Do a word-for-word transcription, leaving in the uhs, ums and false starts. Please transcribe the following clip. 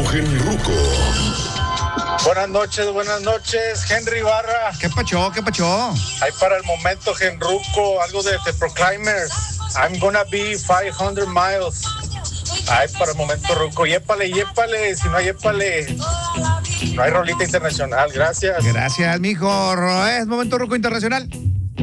Genruco. Buenas noches, buenas noches, Henry Barra. ¿Qué pachó, qué pachó? Hay para el momento, Genruco, algo de The Proclaimers. I'm gonna be five hundred miles. Ay, para el momento, Ruco. Yépale, yépale. Si no hay yépale, no hay rolita internacional. Gracias. Gracias, mijo. Es Momento Ruco Internacional.